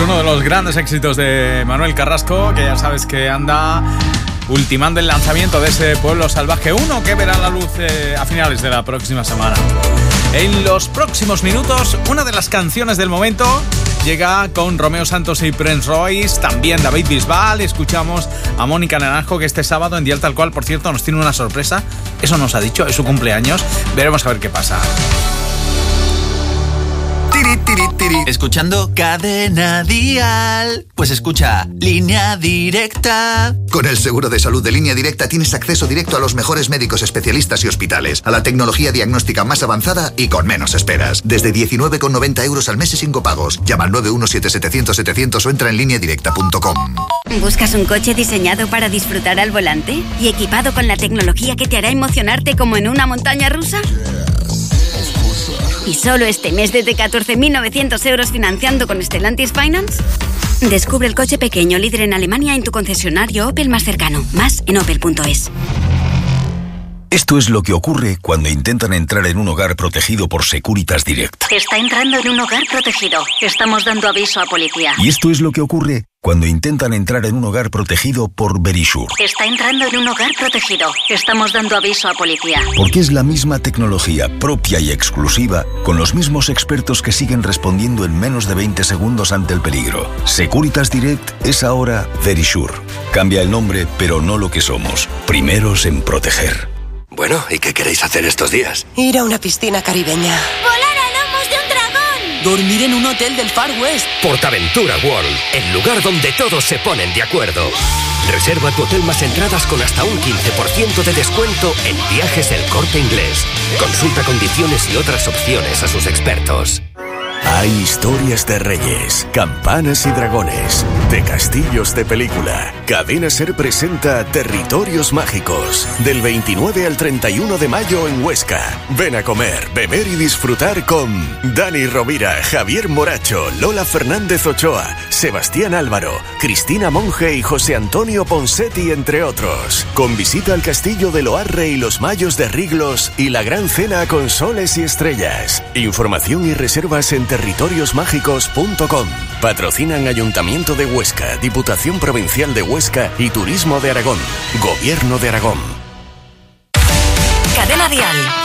uno de los grandes éxitos de Manuel Carrasco, que ya sabes que anda ultimando el lanzamiento de ese Pueblo Salvaje 1, que verá la luz a finales de la próxima semana. En los próximos minutos, una de las canciones del momento llega con Romeo Santos y Prince Royce, también David Bisbal. Escuchamos a Mónica Naranjo, que este sábado en Dial Tal Cual, por cierto, nos tiene una sorpresa. Eso nos ha dicho, es su cumpleaños. Veremos a ver qué pasa. ¿Escuchando Cadena Dial? Pues escucha Línea Directa. Con el seguro de salud de Línea Directa tienes acceso directo a los mejores médicos especialistas y hospitales, a la tecnología diagnóstica más avanzada y con menos esperas. Desde 19,90 euros al mes y sin copagos. Llama al 917-700-700 o entra en lineadirecta.com. ¿Buscas un coche diseñado para disfrutar al volante y equipado con la tecnología que te hará emocionarte como en una montaña rusa? ¿Y solo este mes desde 14.900 euros financiando con Stellantis Finance? Descubre el coche pequeño líder en Alemania en tu concesionario Opel más cercano. Más en opel.es. Esto es lo que ocurre cuando intentan entrar en un hogar protegido por Securitas Direct. Está entrando en un hogar protegido. Estamos dando aviso a policía. Y esto es lo que ocurre cuando intentan entrar en un hogar protegido por Verisure. Está entrando en un hogar protegido. Estamos dando aviso a policía. Porque es la misma tecnología propia y exclusiva, con los mismos expertos que siguen respondiendo en menos de 20 segundos ante el peligro. Securitas Direct es ahora Verisure. Cambia el nombre, pero no lo que somos. Primeros en proteger. Bueno, ¿y qué queréis hacer estos días? Ir a una piscina caribeña. ¡Volar a lomos de un dragón! Dormir en un hotel del Far West. Portaventura World, el lugar donde todos se ponen de acuerdo. Reserva tu hotel más entradas con hasta un 15% de descuento en Viajes El Corte Inglés. Consulta condiciones y otras opciones a sus expertos. Hay historias de reyes, campanas y dragones, de castillos de película. Cadena Ser presenta Territorios Mágicos, del 29 al 31 de mayo en Huesca. Ven a comer, beber y disfrutar con Dani Rovira, Javier Moracho, Lola Fernández Ochoa, Sebastián Álvaro, Cristina Monge y José Antonio Ponsetti, entre otros. Con visita al castillo de Loarre y los Mayos de Riglos y la gran cena con soles y estrellas. Información y reservas en territoriosmágicos.com. Patrocinan Ayuntamiento de Huesca, Diputación Provincial de Huesca y Turismo de Aragón. Gobierno de Aragón. Cadena Dial.